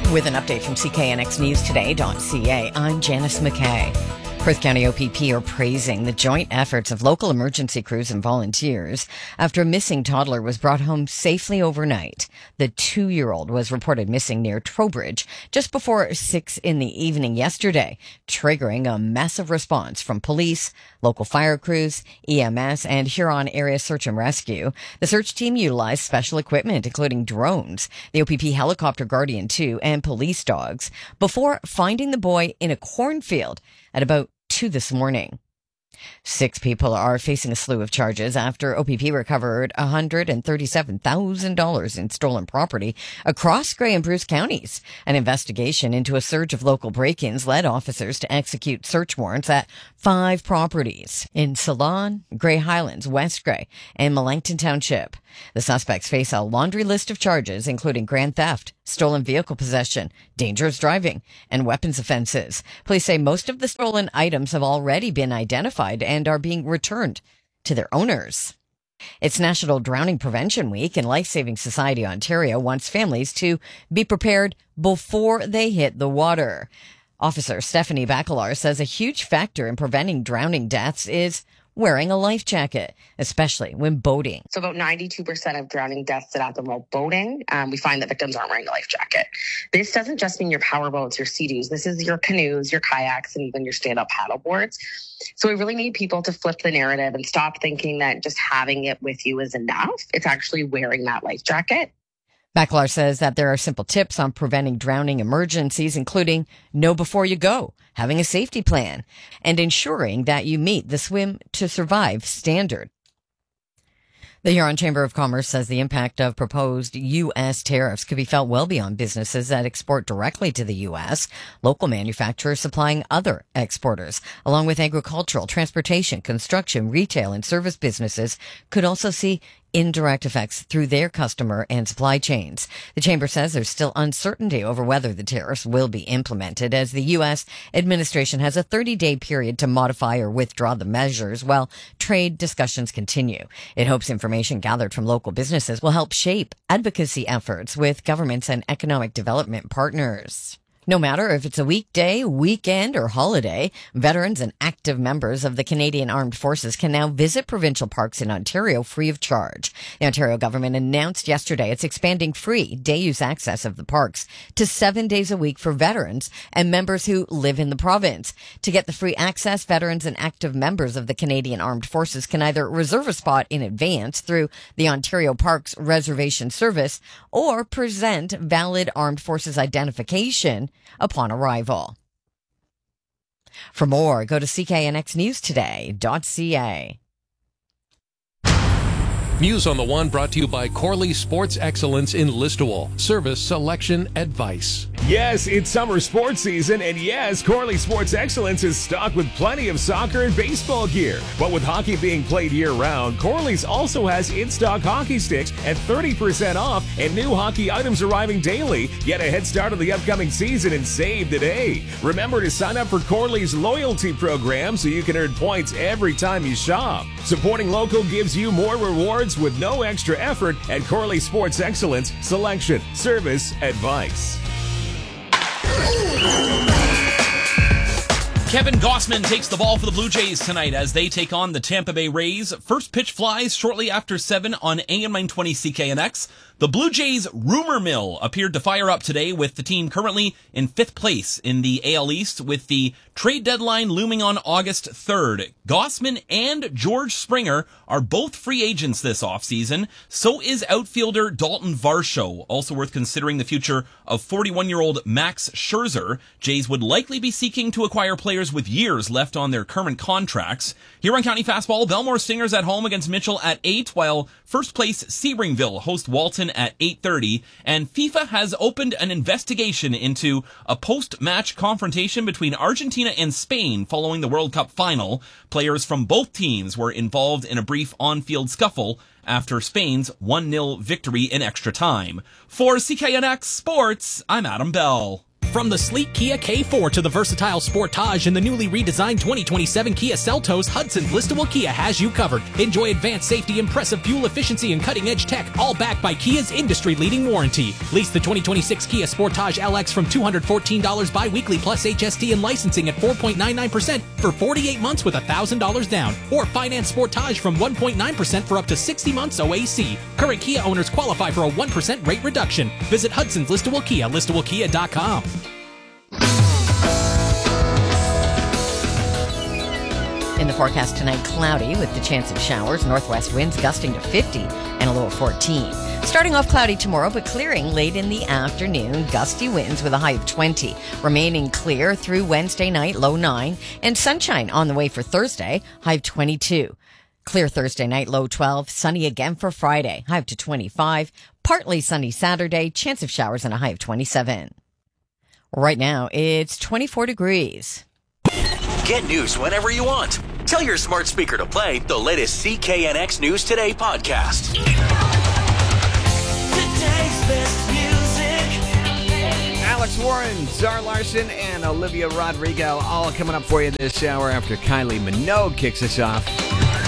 With an update from CKNXNewsToday.ca, I'm Janice McKay. Perth County OPP are praising the joint efforts of local emergency crews and volunteers after a missing toddler was brought home safely overnight. The 2-year-old was reported missing near Trowbridge just before 6 in the evening yesterday, triggering a massive response from police, local fire crews, EMS, and Huron Area Search and Rescue. The search team utilized special equipment, including drones, the OPP Helicopter Guardian 2, and police dogs, before finding the boy in a cornfield at about 2 this morning. 6 people are facing a slew of charges after OPP recovered $137,000 in stolen property across Grey and Bruce counties. An investigation into a surge of local break-ins led officers to execute search warrants at 5 properties in Ceylon, Grey Highlands, West Grey, and Melancton Township. The suspects face a laundry list of charges, including grand theft, stolen vehicle possession, dangerous driving, and weapons offenses. Police say most of the stolen items have already been identified and are being returned to their owners. It's National Drowning Prevention Week, and Life Saving Society Ontario wants families to be prepared before they hit the water. Officer Stephanie Bacalar says a huge factor in preventing drowning deaths is wearing a life jacket, especially when boating. So about 92% of drowning deaths that happen while boating, we find that victims aren't wearing a life jacket. This doesn't just mean your power boats, your Sea-Doos. This is your canoes, your kayaks, and even your stand-up paddle boards. So we really need people to flip the narrative and stop thinking that just having it with you is enough. It's actually wearing that life jacket. Bacalar says that there are simple tips on preventing drowning emergencies, including know before you go, having a safety plan, and ensuring that you meet the swim to survive standard. The Huron Chamber of Commerce says the impact of proposed U.S. tariffs could be felt well beyond businesses that export directly to the U.S., local manufacturers supplying other exporters, along with agricultural, transportation, construction, retail, and service businesses could also see indirect effects through their customer and supply chains. The Chamber says there's still uncertainty over whether the tariffs will be implemented, as the U.S. administration has a 30-day period to modify or withdraw the measures while trade discussions continue. It hopes information gathered from local businesses will help shape advocacy efforts with governments and economic development partners. No matter if it's a weekday, weekend, or holiday, veterans and active members of the Canadian Armed Forces can now visit provincial parks in Ontario free of charge. The Ontario government announced yesterday it's expanding free day-use access of the parks to 7 days a week for veterans and members who live in the province. To get the free access, veterans and active members of the Canadian Armed Forces can either reserve a spot in advance through the Ontario Parks Reservation Service or present valid Armed Forces identification upon arrival. For more, go to CKNXNewsToday.ca. News on the One brought to you by Corley Sports Excellence in Listowel. Service, selection, advice. Yes, it's summer sports season, and yes, Corley Sports Excellence is stocked with plenty of soccer and baseball gear. But with hockey being played year-round, Corley's also has in-stock hockey sticks at 30% off and new hockey items arriving daily. Get a head start on the upcoming season and save today. Remember to sign up for Corley's loyalty program so you can earn points every time you shop. Supporting local gives you more rewards with no extra effort at Corley Sports Excellence, selection, service, advice. Kevin Gausman takes the ball for the Blue Jays tonight as they take on the Tampa Bay Rays. First pitch flies shortly after 7 on AM 920 CKNX. The Blue Jays rumor mill appeared to fire up today, with the team currently in 5th place in the AL East, with the trade deadline looming on August 3rd. Gausman and George Springer are both free agents this offseason. So is outfielder Dalton Varsho. Also worth considering the future of 41-year-old Max Scherzer. Jays would likely be seeking to acquire players with years left on their current contracts. Huron County Fastball, Belmore Stingers at home against Mitchell at 8, while first place Sebringville host Walton at 8:30, and FIFA has opened an investigation into a post-match confrontation between Argentina and Spain following the World Cup final. Players from both teams were involved in a brief on-field scuffle after Spain's 1-0 victory in extra time. For CKNX Sports, I'm Adam Bell. From the sleek Kia K4 to the versatile Sportage and the newly redesigned 2027 Kia Seltos, Hudson's listable Kia has you covered. Enjoy advanced safety, impressive fuel efficiency, and cutting-edge tech, all backed by Kia's industry-leading warranty. Lease the 2026 Kia Sportage LX from $214 bi-weekly plus HST and licensing at 4.99% for 48 months with $1,000 down. Or finance Sportage from 1.9% for up to 60 months OAC. Current Kia owners qualify for a 1% rate reduction. Visit Hudson's listable Kia, listablekia.com. In the forecast tonight, cloudy with the chance of showers, northwest winds gusting to 50 and a low of 14. Starting off cloudy tomorrow, but clearing late in the afternoon, gusty winds with a high of 20. Remaining clear through Wednesday night, low 9, and sunshine on the way for Thursday, high of 22. Clear Thursday night, low 12, sunny again for Friday, high up to 25. Partly sunny Saturday, chance of showers and a high of 27. Right now, it's 24 degrees. Get news whenever you want. Tell your smart speaker to play the latest CKNX News Today podcast. Today's best music. Alex Warren, Zara Larson, and Olivia Rodrigo all coming up for you this hour after Kylie Minogue kicks us off.